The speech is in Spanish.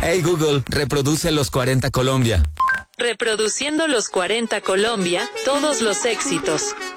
Hey Google, reproduce los 40 Colombia. Reproduciendo los 40 Colombia, todos los éxitos.